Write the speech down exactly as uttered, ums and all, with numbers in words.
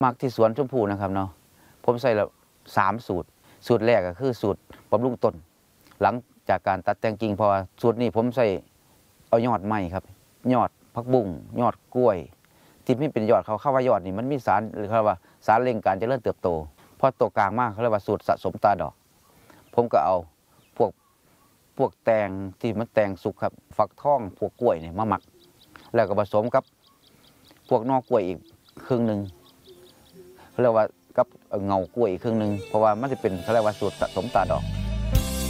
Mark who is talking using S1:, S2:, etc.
S1: มักที่สวนชมพูนะครับเนาะผมใส่ละสามสูตรสูตรแรกก็คือสูตรบำรุงต้นหลังจากการตัดแต่งกิ่งเพราะว่าสูตรนี้ผมใส่เอายอดไม้ครับยอดผักบุ้งยอดกล้วยที่ไม่เป็นยอดเขาเข้าว่ายอดนี่มันมีสารหรือเขาว่าสารเร่งการเจริญเติบโตพอโตกลางมากเขาเรียกว่าสูตรสะสมตาดอกผมก็เอาพวกพวกแตงที่มันแตงสุกครับฟักทองพวกกล้วยเนี่ยมาหมักแล้วก็ผสมกับพวกนอกกล้วยอีกครึ่งหนึ่งเขาเรียกว่ากับเงากล้วยอีกครึ่งหนึ่งเพราะว่ามันจะเป็นเขาเรียกว่าสูตรสะสมตาดอก